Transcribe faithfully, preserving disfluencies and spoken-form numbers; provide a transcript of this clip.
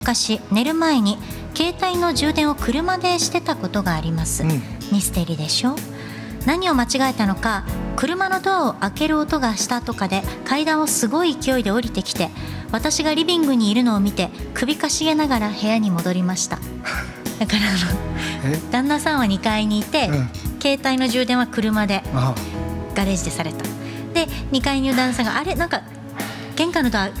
昔寝る前に携帯の充電を車でしてたことがあります、うん、ミステリーでしょ。何を間違えたのか、車のドアを開ける音がしたとかで階段をすごい勢いで降りてきて、私がリビングにいるのを見て首かしげながら部屋に戻りました。だからあの旦那さんはにかいにいて、うん、携帯の充電は車でガレージでされた。でにかいにいる旦那さんがあれなんか玄関のドア